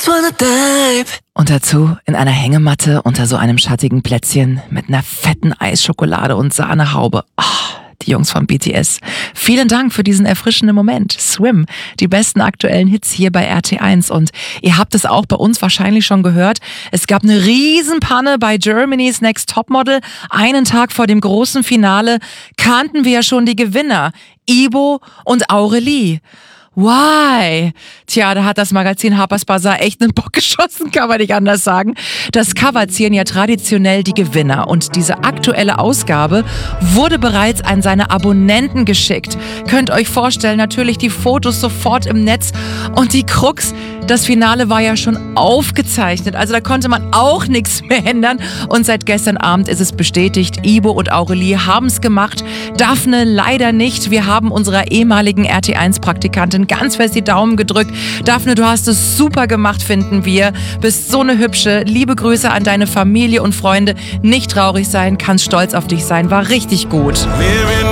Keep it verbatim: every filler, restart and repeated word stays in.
wanna dive. Und dazu in einer Hängematte unter so einem schattigen Plätzchen mit einer fetten Eisschokolade und Sahnehaube. Ah, die Jungs von B T S. Vielen Dank für diesen erfrischenden Moment. Swim, die besten aktuellen Hits hier bei R T eins. Und ihr habt es auch bei uns wahrscheinlich schon gehört. Es gab eine Riesenpanne bei Germany's Next Topmodel. Einen Tag vor dem großen Finale kannten wir ja schon die Gewinner. Ibo und Aurelie. Why? Tja, da hat das Magazin Harper's Bazaar echt einen Bock geschossen, kann man nicht anders sagen. Das Cover zieren ja traditionell die Gewinner und diese aktuelle Ausgabe wurde bereits an seine Abonnenten geschickt. Könnt euch vorstellen, natürlich die Fotos sofort im Netz und die Krux, das Finale war ja schon aufgezeichnet, also da konnte man auch nichts mehr ändern und seit gestern Abend ist es bestätigt, Ibo und Aurelie haben es gemacht, Daphne leider nicht. Wir haben unserer ehemaligen R T eins Praktikantin ganz fest die Daumen gedrückt. Daphne, du hast es super gemacht, finden wir. Bist so eine hübsche. Liebe Grüße an deine Familie und Freunde. Nicht traurig sein, kannst stolz auf dich sein. War richtig gut.